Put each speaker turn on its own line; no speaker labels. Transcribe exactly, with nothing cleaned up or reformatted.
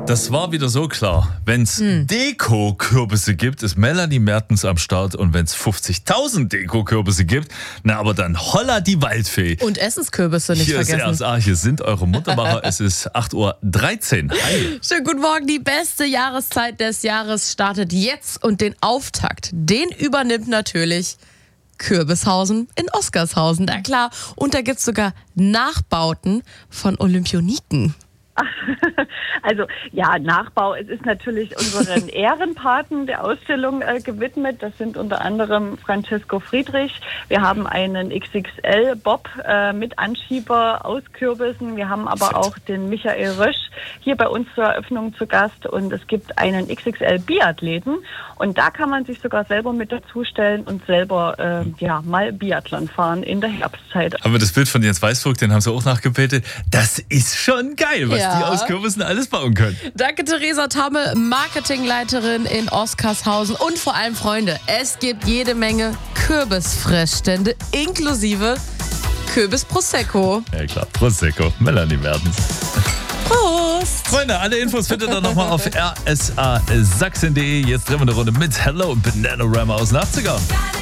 Das war wieder so klar. Wenn es hm. Deko-Kürbisse gibt, ist Melanie Mertens am Start. Und wenn es fünfzigtausend Deko-Kürbisse gibt, na aber dann holla die Waldfee.
Und Essenskürbisse nicht
hier
vergessen.
Hier ist R S A, hier sind eure Muttermacher. Es ist acht Uhr dreizehn. Hi.
Schönen guten Morgen. Die beste Jahreszeit des Jahres startet jetzt. Und den Auftakt, den übernimmt natürlich Kürbishausen in Oskarshausen. Na klar. Und da gibt es sogar Nachbauten von Olympioniken.
Also ja, Nachbau, es ist natürlich unseren Ehrenpaten der Ausstellung äh, gewidmet. Das sind unter anderem Francesco Friedrich. Wir haben einen X X L-Bob äh, mit Anschieber aus Kürbissen. Wir haben aber auch den Michael Rösch hier bei uns zur Eröffnung zu Gast. Und es gibt einen X X L-Biathleten. Und da kann man sich sogar selber mit dazustellen und selber äh, ja mal Biathlon fahren in der Herbstzeit.
Haben wir das Bild von Jens Weißvogt, den haben sie auch nachgebetet. Das ist schon geil, was
ja.
die aus Kürbissen alles bauen können.
Danke, Theresa Tamme, Marketingleiterin in Oskarshausen. Und vor allem, Freunde, es gibt jede Menge Kürbisfressstände, inklusive Kürbis Prosecco.
Ja klar, Prosecco, Melanie Mertens.
Prost!
Freunde, alle Infos findet ihr nochmal auf r s a sachsen punkt d e. Jetzt drehen wir eine Runde mit Hello Bananarama aus den achtziger.